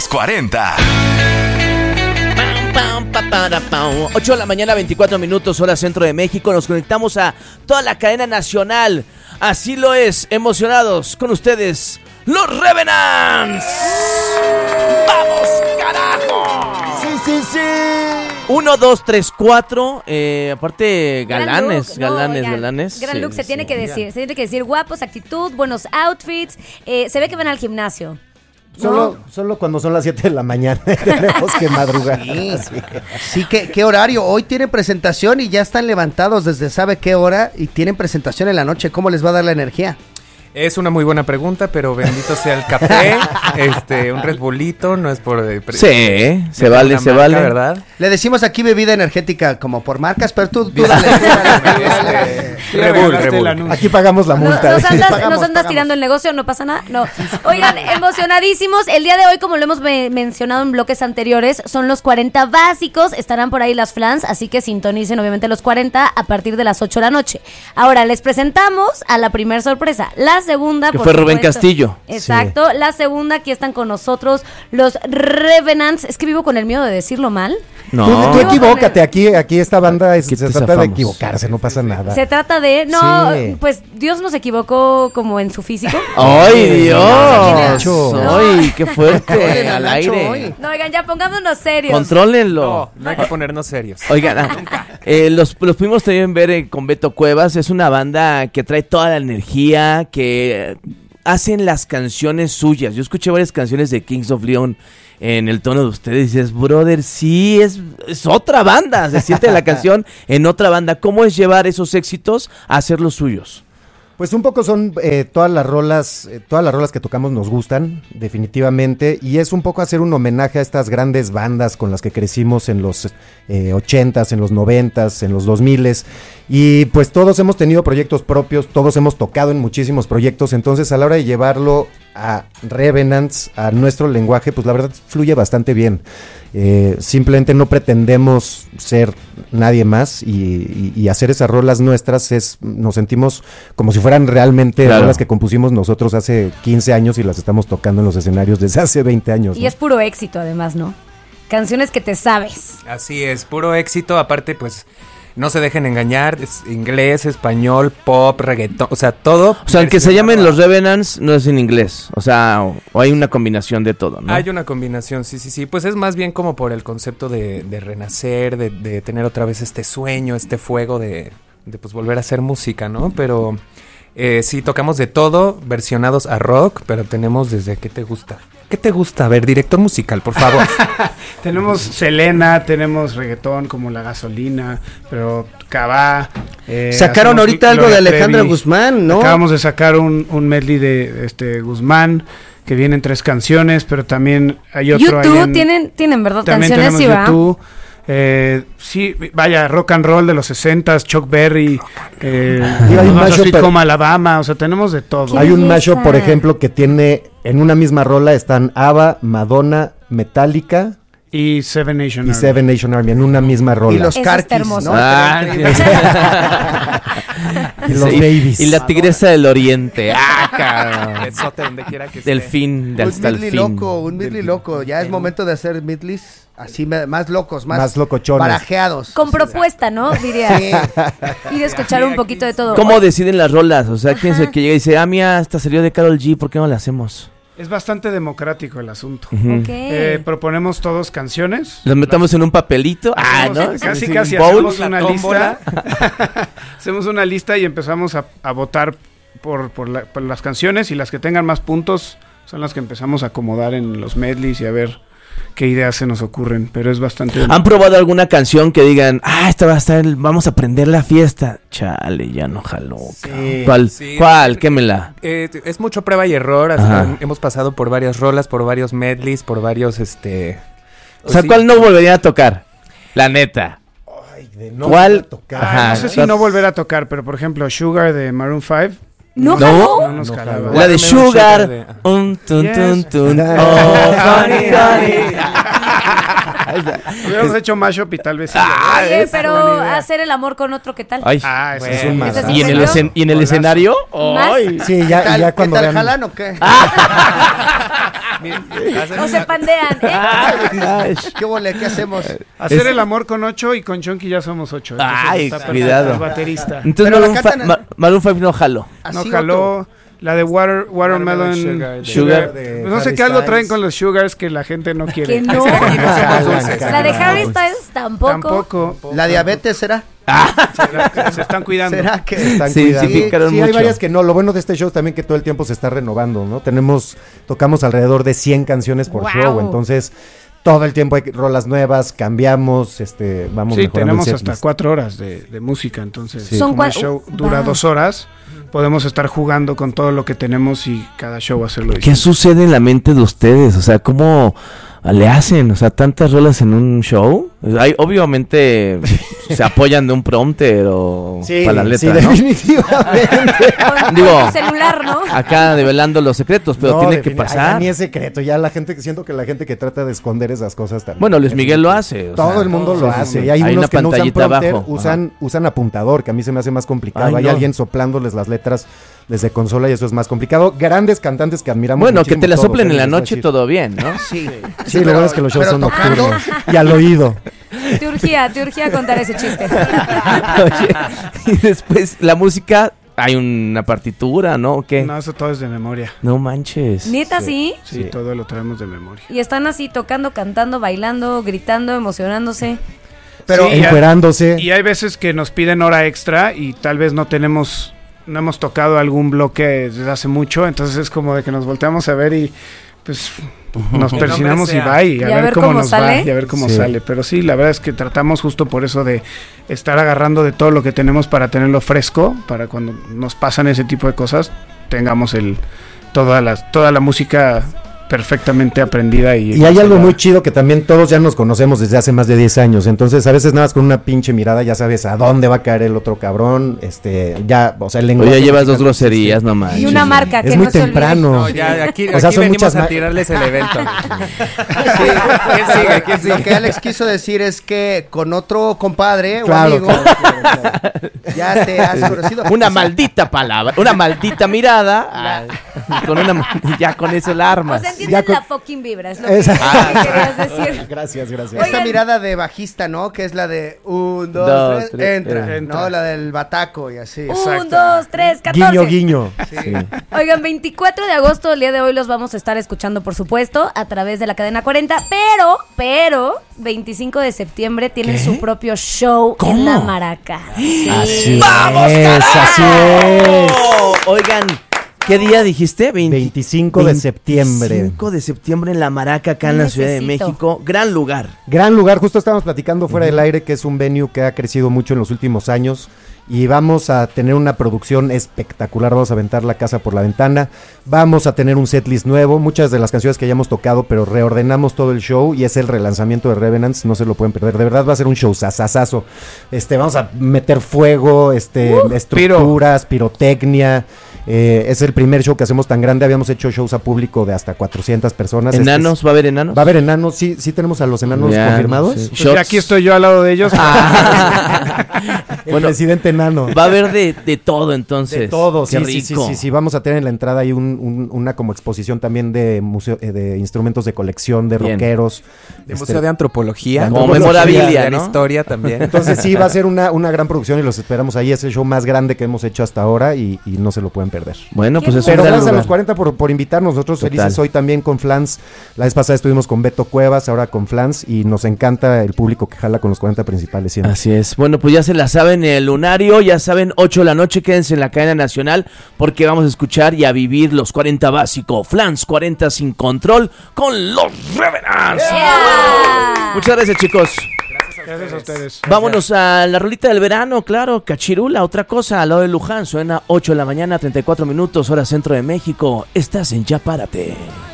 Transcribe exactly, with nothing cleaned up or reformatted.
Los cuarenta. ocho de la mañana, veinticuatro minutos, hora centro de México. Nos conectamos a toda la cadena nacional. Así lo es, emocionados con ustedes, los Revenants. ¡Vamos, carajo! Sí, sí, sí. Uno, dos, tres, cuatro. Eh, aparte, galanes, Gran look, galanes, no, galanes. Gran Sí, look, se sí, tiene que sí. decir. Se tiene que decir guapos, actitud, buenos outfits. Eh, se ve que van al gimnasio. Solo, solo cuando son las siete de la mañana tenemos que madrugar. Sí, sí ¿qué, ¿qué horario? Hoy tienen presentación y ya están levantados desde sabe qué hora y tienen presentación en la noche. ¿Cómo les va a dar la energía? Es una muy buena pregunta, pero bendito sea el café, este, un Red Bullito, no es por... Eh, pre- Sí, se vale, se marca, vale. ¿verdad? Le decimos aquí bebida energética como por marcas, pero tú, tú dale, tú dale, dale. Rebul, Rebul. Aquí pagamos la No, multa. nos andas, Pagamos, nos andas pagamos. tirando el negocio, no pasa nada. No. Oigan, emocionadísimos. El día de hoy, como lo hemos me- mencionado en bloques anteriores, son los cuarenta básicos. Estarán por ahí las flans, así que sintonicen obviamente los cuarenta a partir de las ocho de la noche. Ahora, les presentamos a la primer sorpresa. La segunda, Que por fue Rubén supuesto. Castillo. Exacto. Sí. La segunda, aquí están con nosotros los Revenants. Es que vivo con el miedo de decirlo mal. No. Tú, tú equivócate, aquí, aquí esta banda es, Aquí se te trata de zafamos. equivocarse, no pasa nada. Se trata de... No, Sí. pues Dios nos equivocó como en su físico. ¡Ay, Dios! Nacho. ¡Ay, qué fuerte! Oye, Al Nacho, aire. oye. No, oigan, ya pongámonos serios. Contróllenlo. No, no hay que ponernos serios. Oigan, ah, eh, los, los pudimos también ver eh, con Beto Cuevas. Es una banda que trae toda la energía, que eh, hacen las canciones suyas. Yo escuché varias canciones de Kings of Leon en el tono de ustedes y dices, brother, sí, es, es otra banda. Se siente la canción en otra banda. ¿Cómo es llevar esos éxitos a hacer los suyos? Pues un poco son eh, todas las rolas, eh, todas las rolas que tocamos nos gustan, definitivamente, y es un poco hacer un homenaje a estas grandes bandas con las que crecimos en los eh, ochentas, en los noventas, en los dos miles, y pues todos hemos tenido proyectos propios, todos hemos tocado en muchísimos proyectos, entonces a la hora de llevarlo a Revenants, a nuestro lenguaje, pues la verdad fluye bastante bien. Eh, simplemente no pretendemos ser nadie más y, y, y hacer esas rolas nuestras es, nos sentimos como si fueran realmente Claro. rolas que compusimos nosotros hace quince años y las estamos tocando en los escenarios desde hace veinte años. Y ¿no? es puro éxito, además, ¿no? Canciones que te sabes. Así es, puro éxito, aparte pues no se dejen engañar, es inglés, español, pop, reggaetón, o sea, todo. O sea, aunque se llamen los Revenants, no es en inglés. O sea, o, o hay una combinación de todo, ¿no? Hay una combinación, sí, sí, sí, pues es más bien como por el concepto de, de renacer, de, de tener otra vez este sueño, este fuego de, de pues volver a hacer música, ¿no? Pero eh, sí, tocamos de todo, versionados a rock, pero tenemos desde, ¿qué te gusta? ¿Qué te gusta? A ver, director musical, por favor. Tenemos Selena, tenemos reggaetón como La Gasolina, pero Cabá. Eh, Sacaron hacemos ahorita algo de Gloria Alejandra Trevi. Guzmán, ¿no? Acabamos de sacar un, un medley de este Guzmán, que vienen tres canciones, pero también hay otro ahí YouTube en- tienen, tienen, ¿verdad? También Canciones, tenemos sí, va. YouTube. Eh, sí, vaya, rock and roll de los sesentas, Chuck Berry, eh, Y hay un Nos mashup, Sweet pero- Home Alabama, o sea, tenemos de todo. Qué Hay un belleza. mashup, por ejemplo, que tiene en una misma rola están ABBA, Madonna, Metallica Y Seven Nation y Army. Seven Nation Army en una misma rola. Y los Eso está Carquis, hermoso. ¿no? Ah, Y los y, Babies. y la tigresa del oriente. Ah, cabrón. Besote donde quiera que esté. Del fin, del Un hasta el midley fin. loco, un midley loco. Ya es momento de hacer midleys así me- más locos, más, Más locochones. barajeados. Con propuesta, ¿no? Diría. Sí. Y de escuchar un poquito de todo. ¿Cómo deciden las rolas? O sea, ¿quién es el Ajá. que llega y dice, ah, mía, hasta salió de Karol G, ¿por qué no la hacemos? Es bastante democrático el asunto. Ujú. Ok. Eh, proponemos todos canciones. Los metamos en un papelito. Ah, Hacemos- ¿no? Casi, Sí, casi un bowl. hacemos una lista. Hacemos una lista y empezamos a, a votar por, por, la- por las canciones y las que tengan más puntos son las que empezamos a acomodar en los medleys y a ver qué ideas se nos ocurren. Pero es bastante... ¿Han probado alguna canción que digan, ah, esta va a estar, el- vamos a prender la fiesta? Chale, ya no jaló. cabrón. ¿Cuál? sí. ¿Cuál? Quémela. Eh, es mucho prueba y error, así Ajá. que hemos pasado por varias rolas, por varios medleys, por varios, este... O sea, sí. ¿cuál no volvería a tocar? La neta. Ay, de no ¿Cuál? poder tocar. Ajá. no sé si no volver a tocar, pero por ejemplo Sugar de Maroon five ¿No, No. jaló? no nos No jalaba. jaló. La de Watermelon Sugar. Sugar de- Un, tun, Yes. tun, tun. Ah. Oh, honey, honey. Hubiéramos hecho mashup y tal vez sí. Ah, Oye, es pero buena idea. hacer el amor con otro, ¿qué tal? Ay, Ah, eso Bueno, es un ese madrazo. es ¿Y en el, ¿En serio? escen- y en el Golazo. escenario? ¿Más? Ay. Sí, ¿Qué ya, tal, ya cuando ¿qué tal, vean... jalan o qué? O se pandean, ¿eh? Ay, ¿Qué vole? ¿Qué hacemos? Hacer Es- el amor con ocho y con Chonky ya somos ocho. entonces Ay, está perfecto, cuidado. el baterista. Entonces Pero la Maroon, cantan fi- en- Ma- Maroon five no jaló. No Así, jaló Otto. la de water, Watermelon Sugar. Sugar. de No sé Harry qué algo Styles. traen con los Sugars que la gente no quiere. Que no. Aquí no somos dulces. La de Harry Styles tampoco. Tampoco. ¿La diabetes será? Se están cuidando. ¿Será que...? Están Sí, cuidando. sí, picaron Sí, hay mucho. varias que no. Lo bueno de este show es también que todo el tiempo se está renovando, ¿no? Tenemos, tocamos alrededor de cien canciones por Wow. show, entonces todo el tiempo hay rolas nuevas, cambiamos, este, vamos Sí, mejorando tenemos el hasta setlist. cuatro horas de, de música, entonces Sí. Son como el cua- show uh, dura wow. dos horas, podemos estar jugando con todo lo que tenemos y cada show hacerlo ¿Qué distinto. sucede en la mente de ustedes? O sea, ¿cómo le hacen? O sea, tantas rolas en un show. Hay, obviamente se apoyan de un prompter o Sí, para la sí, letra, ¿no? definitivamente. Con, Digo- con tu celular, ¿no? Acá develando los secretos, pero No, tiene que defini- ay, ya pasar. ni es secreto, ya la gente, siento que la gente que trata de esconder esas cosas también. Bueno, Luis Miguel lo hace. o Todo sea, el mundo sí, lo sí, hace. sí. Y hay, Hay unos una que no usan pantallita prompter, abajo. usan, usan apuntador, que a mí se me hace más complicado. Ay, hay no. alguien soplándoles las letras desde consola y eso es más complicado. Grandes cantantes que admiramos. Bueno, que muchísimo te la todos, soplen eh, en la les voy a noche decir. todo bien, ¿no? Sí. Sí, lo bueno es que los shows pero son tocando, nocturnos. Y al oído. Te urgía, te urgía contar ese chiste. Oye, y después la música, hay una partitura, ¿no? ¿O qué? No, eso todo es de memoria. No manches. ¿Neta sí? Sí, Sí. todo lo traemos de memoria. Y están así tocando, cantando, bailando, gritando, emocionándose. pero Sí, ya- Encuerándose. Y hay veces que nos piden hora extra y tal vez no tenemos, no hemos tocado algún bloque desde hace mucho, entonces es como de que nos volteamos a ver y pues nos El persinamos y nombre va y a, ver, cómo, nos sale. va y a ver cómo Sí. sale. Pero sí, la verdad es que tratamos justo por eso de estar agarrando de todo lo que tenemos para tenerlo fresco, para cuando nos pasan ese tipo de cosas, tengamos el toda la, toda la música perfectamente aprendida. Y, Y hay algo muy chido que también todos ya nos conocemos desde hace más de diez años. Entonces, a veces nada más con una pinche mirada ya sabes a dónde va a caer el otro cabrón. Este, ya, o sea, el lenguaje. Oye, ya llevas dos mexicano groserías, existe. no manches. Y una marca que Es muy no se olvide. temprano. No, ya, aquí, O sea, aquí son venimos muchas a ma- tirarles el evento. Sí, ¿quién sigue? ¿Quién sigue? Lo que Alex quiso decir es que con otro compadre Claro, o amigo claro, claro, claro. ya te has conocido. Una maldita palabra, una maldita mirada. ah, con una, ma- ya con eso la O armas. sea, entienden Ya con- la fucking vibra, es lo que, Esa- que querías decir. Gracias, gracias. Esta Oigan. mirada de bajista, ¿no? Que es la de un, dos, Dos, tres, tres, entra, entra. ¿no? La del bataco y así. Un, dos, tres, catorce. Guiño, guiño. Sí. Oigan, veinticuatro de agosto, el día de hoy, los vamos a estar escuchando, por supuesto, a través de la cadena cuarenta, pero, pero, veinticinco de septiembre tienen ¿Qué? su propio show ¿Cómo? en la Maraca. Sí. Así ¡Vamos, es, así es. Oigan, ¿qué día dijiste? veinte veinticinco de septiembre. veinticinco de septiembre en La Maraca, acá en la Ciudad de Necesito. México. Gran lugar. Gran lugar, justo estábamos platicando fuera del aire que es un venue que ha crecido mucho en los últimos años y vamos a tener una producción espectacular, vamos a aventar la casa por la ventana, vamos a tener un setlist nuevo, muchas de las canciones que ya hemos tocado, pero reordenamos todo el show y es el relanzamiento de Revenants, no se lo pueden perder, de verdad va a ser un show sasasazo. Este, vamos a meter fuego, este, estructuras, pirotecnia. Eh, es el primer show que hacemos tan grande. Habíamos hecho shows a público de hasta cuatrocientas personas. Este ¿Enanos? es- ¿Va a haber enanos? va a haber enanos, sí, sí tenemos a los enanos Ya, confirmados. sí. Pues Shots. ya aquí estoy yo al lado de ellos. El Bueno, presidente enano. va a haber de, de todo entonces. De todo, Qué sí, sí, sí, rico. sí, sí, vamos a tener en la entrada ahí un- un- una como exposición también de museo, eh, de instrumentos de colección, de Bien. rockeros. De Este, Museo de Antropología. de Como antropología, memorabilia, de ¿no? historia también. Entonces sí, va a ser una, una gran producción y los esperamos ahí. Es el show más grande que hemos hecho hasta ahora y, y no se lo pueden perder. Bueno, Qué pues es un Pero gran gracias a lugar. los cuarenta por, por invitarnos. Nosotros Total. felices hoy también con Flans. La vez pasada estuvimos con Beto Cuevas, ahora con Flans y nos encanta el público que jala con los cuarenta principales siempre. Así es. Bueno, pues ya se la saben, el lunario, ya saben, ocho de la noche, quédense en la cadena nacional porque vamos a escuchar y a vivir los cuarenta básico, Flans cuarenta sin control con los Revenants. Yeah. Muchas gracias, chicos. Gracias a ustedes. Vámonos a la rolita del verano, claro, Cachirula, otra cosa, al lado de Luján, suena ocho de la mañana, treinta y cuatro minutos, hora centro de México. Estás en Ya Párate.